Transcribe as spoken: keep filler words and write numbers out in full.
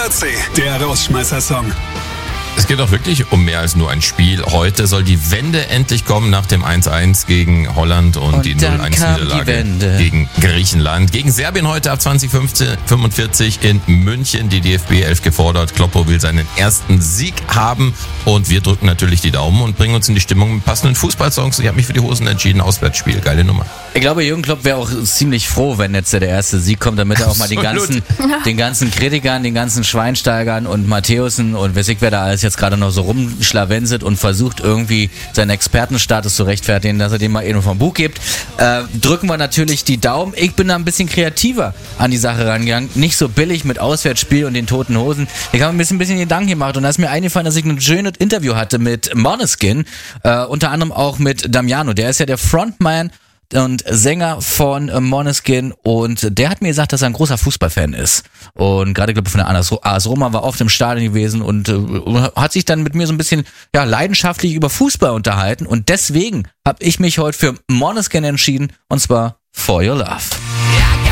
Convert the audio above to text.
R C, der Rausschmeißer-Song. Es geht auch wirklich um mehr als nur ein Spiel. Heute soll die Wende endlich kommen nach dem eins eins gegen Holland und, und die null eins Niederlage gegen Griechenland. Gegen Serbien heute ab zwanzig fünfundvierzig in München. Die D F B elf gefordert. Kloppo will seinen ersten Sieg haben. Und wir drücken natürlich die Daumen und bringen uns in die Stimmung mit passenden Fußballsongs. Ich habe mich für die Hosen entschieden. Auswärtsspiel. Geile Nummer. Ich glaube, Jürgen Klopp wäre auch ziemlich froh, wenn jetzt der erste Sieg kommt, damit er auch mal den ganzen, den ganzen Kritikern, den ganzen Schweinsteigern und Matthäusen und weiß ich, wer da alles jetzt gerade noch so rumschlawenselt und versucht irgendwie seinen Expertenstatus zu rechtfertigen, dass er dem mal eben vom Buch gibt. Äh, drücken wir natürlich die Daumen. Ich bin da ein bisschen kreativer an die Sache rangegangen. Nicht so billig mit Auswärtsspiel und den toten Hosen. Ich habe ein bisschen, ein bisschen Gedanken gemacht und da ist mir eingefallen, dass ich ein schönes Interview hatte mit Måneskin, äh, unter anderem auch mit Damiano. Der ist ja der Frontman und Sänger von Måneskin und der hat mir gesagt, dass er ein großer Fußballfan ist und gerade, glaube ich, von der A S Roma war oft im Stadion gewesen und äh, hat sich dann mit mir so ein bisschen ja leidenschaftlich über Fußball unterhalten und deswegen habe ich mich heute für Måneskin entschieden und zwar For Your Love.